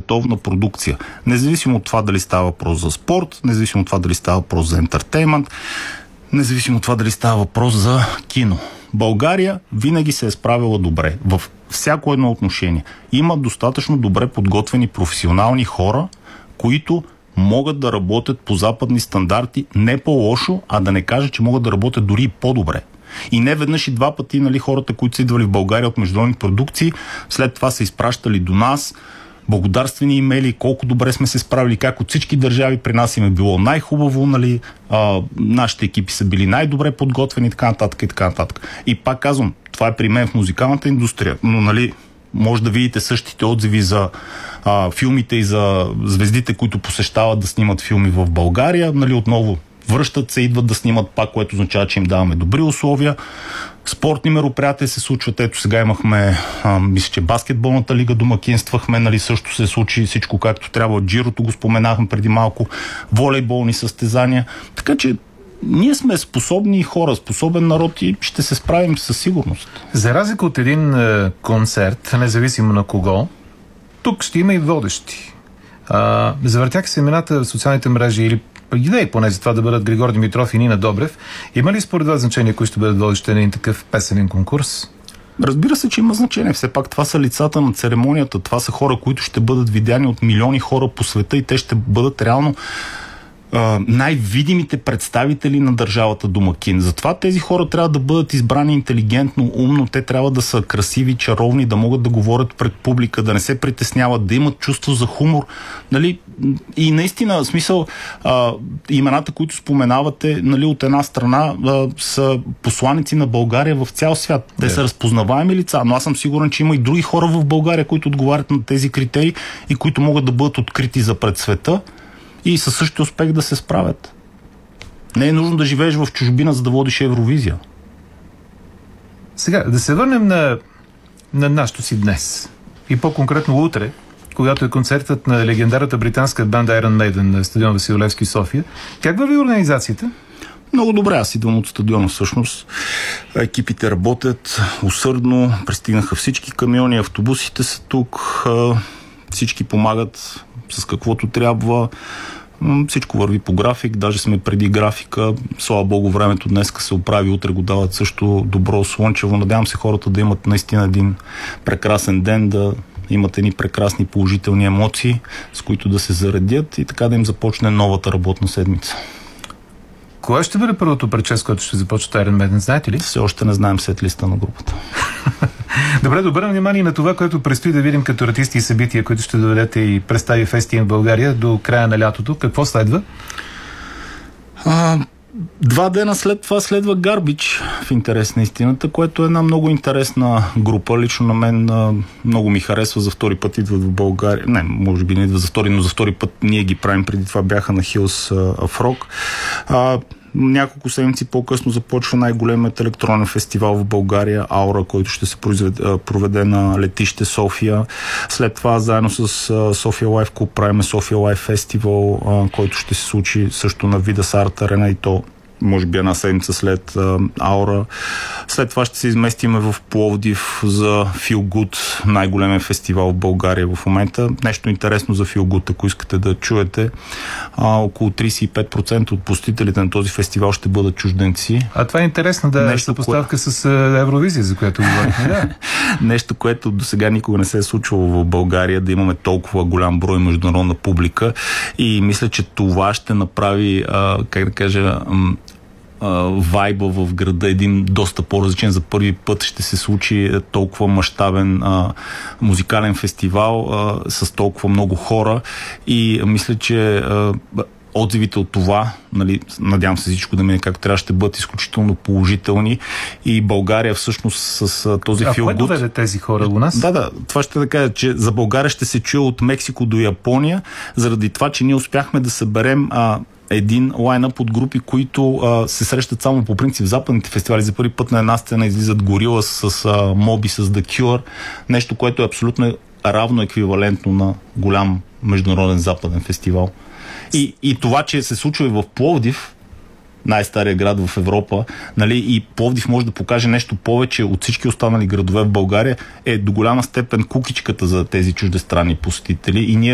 световна продукция. Независимо от това дали става въпрос за спорт, независимо от това дали става въпрос за ентертеймент, независимо от това дали става въпрос за кино. България винаги се е справила добре в всяко едно отношение. Има достатъчно добре подготвени професионални хора, които могат да работят по западни стандарти не по-лошо, а да не кажа, че могат да работят дори и по-добре. И не веднъж и два пъти, нали, хората, които са идвали в България от международни продукции, след това са изпращали до нас благодарствени имейли, колко добре сме се справили, как от всички държави при нас им е било най-хубаво, нали, нашите екипи са били най-добре подготвени, така нататък и така нататък. И пак казвам, това е при мен в музикалната индустрия, но, нали, може да видите същите отзиви за филмите и за звездите, които посещават да снимат филми в България, нали, отново връщат се, идват да снимат пак, което означава, че им даваме добри условия. Спортни мероприятия се случват. Ето сега имахме, мисля, че баскетболната лига домакинствахме, нали, също се случи всичко както трябва. Джирото го споменахме преди малко. Волейболни състезания. Така че ние сме способни хора, способен народ и ще се справим със сигурност. За разлика от един концерт, независимо на кого, тук ще има и водещи. Завъртяха се имената в социалните мрежи или идеи поне за това да бъдат Григор Димитров и Нина Добрев. Има ли според вас значение, кои ще бъдат водещи на един такъв песенен конкурс? Разбира се, че има значение. Все пак това са лицата на церемонията. Това са хора, които ще бъдат видяни от милиони хора по света и те ще бъдат реално най-видимите представители на държавата домакин. Затова тези хора трябва да бъдат избрани интелигентно, умно, те трябва да са красиви, чаровни, да могат да говорят пред публика, да не се притесняват, да имат чувство за хумор. Нали? И наистина, в смисъл, имената, които споменавате, нали, от една страна са посланици на България в цял свят. Те са разпознаваеми лица, но аз съм сигурен, че има и други хора в България, които отговарят на тези критерии и които могат да бъдат открити за пред света и със същия успех да се справят. Не е нужно да живееш в чужбина, за да водиш Евровизия. Сега, да се върнем на нашото си днес. И по-конкретно утре, когато е концертът на легендарната британска банда Iron Maiden на стадион Васил Левски, София. Как върви организацията? Много добре, аз идвам от стадиона всъщност. Екипите работят усърдно, пристигнаха всички камиони, автобусите са тук, всички помагат с каквото трябва. Всичко върви по график, даже сме преди графика. Слава Богу, времето днеска се оправи, утре го дават също добро, слънчево. Надявам се хората да имат наистина един прекрасен ден, да имат едни прекрасни положителни емоции, с които да се заредят и така да им започне новата работна седмица. Кое ще бъде първото пречес, което ще започне Iron Maiden, знаете ли? Все още не знаем сет листа на групата. Добре, да обърнем внимание на това, което предстои да видим като артисти и събития, които ще доведете и представи Фестивал в България до края на лятото. Какво следва? 2 дена след това следва Гарбич, в интерес на истината, което е една много интересна група. Лично на мен много ми харесва. За втори път идват в България. Не, може би не идва за втори, но за втори път ние ги правим. Преди това бяха на Hills of Rock. Няколко седмици по-късно започва най-големият електронен фестивал в България, Аура, който ще се проведе на летище София. След това заедно с София Лайф Клуб правим София Лайф Фестивал, който ще се случи също на Видас Арт Арена и то може би една седмица след Аура. След това ще се изместиме в Пловдив за Feel Good, най-големия фестивал в България в момента. Нещо интересно за Feel Good, ако искате да чуете. Около 35% от посетителите на този фестивал ще бъдат чужденци. А това е интересно да е съпоставка с Евровизия, за която говорихме. Да. Нещо, което до сега никога не се е случвало в България, да имаме толкова голям брой международна публика и мисля, че това ще направи, как да кажа, вайба в града един доста по-различен. За първи път ще се случи толкова мащабен музикален фестивал с толкова много хора и мисля, че отзивите от това, нали, надявам се всичко да мине както трябва, ще бъдат изключително положителни и България всъщност с този Feel Good... кое доведе тези хора у нас? Да, това ще да кажа, че за България ще се чуе от Мексико до Япония, заради това, че ние успяхме да съберем един лайнъп от групи, които се срещат само по принцип в западните фестивали. За първи път на една сцена излизат Горила с Моби, с The Cure. Нещо, което е абсолютно равно еквивалентно на голям международен западен фестивал. И това, че се случва и в Пловдив, най-стария град в Европа, нали, и Пловдив може да покаже нещо повече от всички останали градове в България, е до голяма степен кукичката за тези чуждестранни посетители и ние